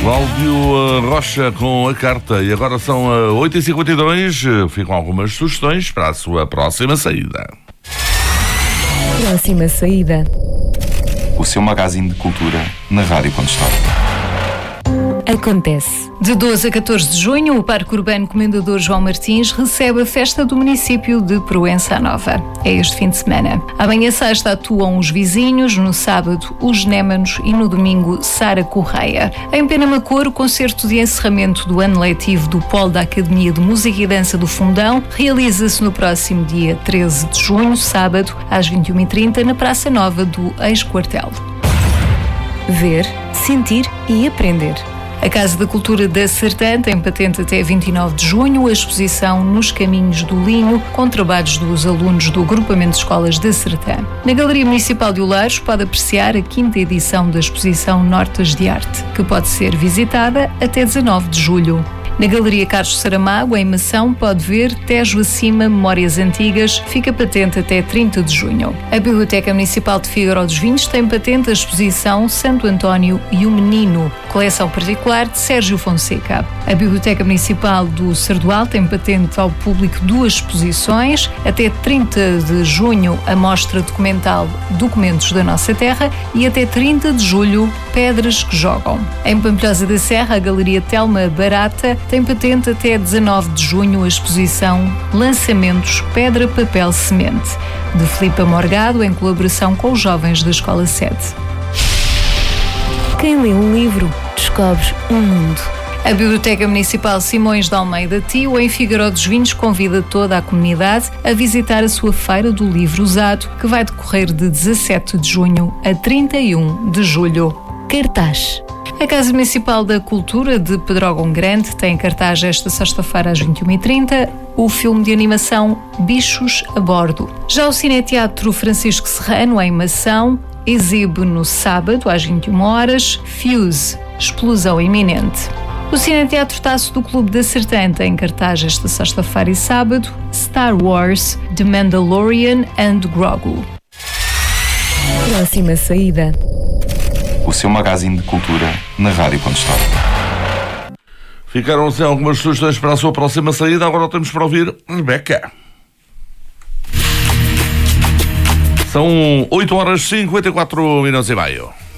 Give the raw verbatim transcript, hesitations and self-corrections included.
Cláudio Rocha com a carta. E agora são oito e cinquenta e dois. Ficam algumas sugestões para a sua próxima saída. Próxima saída. O seu magazine de cultura na Rádio Contestado. Acontece. De doze a catorze de junho, o Parque Urbano Comendador João Martins recebe a festa do município de Proença Nova. É este fim de semana. Amanhã sexta atuam os vizinhos, no sábado os Genémanos e no domingo Sara Correia. Em Penamacor, o concerto de encerramento do ano letivo do Polo da Academia de Música e Dança do Fundão realiza-se no próximo dia treze de junho, sábado, às vinte e uma e trinta, na Praça Nova do ex-quartel. Ver, sentir e aprender. A Casa da Cultura da Sertã tem patente até vinte e nove de junho a exposição Nos Caminhos do Linho, com trabalhos dos alunos do Agrupamento de Escolas da Sertã. Na Galeria Municipal de Oleiros pode apreciar a quinta edição da exposição Notas de Arte, que pode ser visitada até dezanove de julho. Na Galeria Carlos Saramago, em Mação, pode ver Tejo Acima, Memórias Antigas, fica patente até trinta de junho. A Biblioteca Municipal de Figueiró dos Vinhos tem patente a exposição Santo António e o Menino, coleção particular de Sérgio Fonseca. A Biblioteca Municipal do Sardual tem patente ao público duas exposições, até trinta de junho a mostra documental Documentos da Nossa Terra e até trinta de julho Pedras que Jogam. Em Pampilhosa da Serra, a Galeria Telma Barata tem patente até dezanove de junho a exposição Lançamentos Pedra, Papel, Semente, de Filipa Morgado, em colaboração com os jovens da Escola sete. Quem lê um livro, descobre um mundo. A Biblioteca Municipal Simões de Almeida Tio, em Figueiró dos Vinhos, convida toda a comunidade a visitar a sua Feira do Livro Usado, que vai decorrer de dezassete de junho a trinta e um de julho. Cartaz. A Casa Municipal da Cultura de Pedrógão Grande tem em cartaz esta sexta-feira às vinte e uma e trinta o filme de animação Bichos a Bordo. Já o Cineteatro Francisco Serrano, em Mação, exibe no sábado às vinte e uma horas Fuse, Explosão Iminente. O Cineteatro Taço do Clube da Sertã tem em cartaz esta sexta-feira e sábado Star Wars, The Mandalorian and Grogu. Próxima saída. O seu magazine de cultura na Rádio Contestado. Ficaram assim algumas sugestões para a sua próxima saída. Agora temos para ouvir Rebeca. São oito horas e cinquenta e quatro minutos e meio.